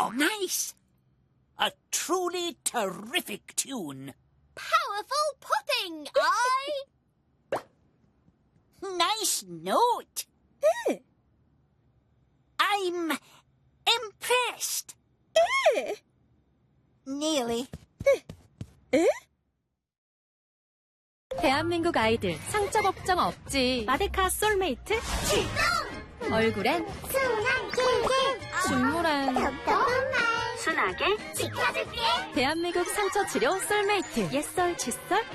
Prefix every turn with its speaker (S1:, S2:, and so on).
S1: Nice. A truly terrific tune.
S2: Powerful popping,
S1: Nice note. I'm impressed. Nearly.
S3: 대한민국 아이들 상처 걱정 없지. 마데카 솔메이트
S2: 출동!
S3: 얼굴엔
S2: 순한 꿀꿀
S3: 중물한
S2: 덕덕한 말
S3: 순하게
S2: 지켜줄게.
S3: 대한민국 상처 치료 솔메이트 옛설 칫솔